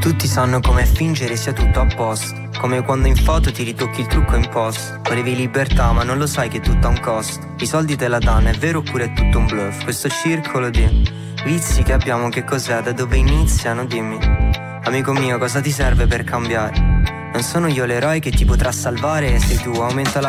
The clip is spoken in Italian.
Tutti sanno come fingere sia tutto a posto, come quando in foto ti ritocchi il trucco imposto. Volevi libertà ma non lo sai che tutto ha un costo. I soldi te la danno, è vero oppure è tutto un bluff? Questo circolo di vizi che abbiamo che cos'è? Da dove iniziano? Dimmi. Amico mio, cosa ti serve per cambiare? Non sono io l'eroe che ti potrà salvare, sei tu, aumenta la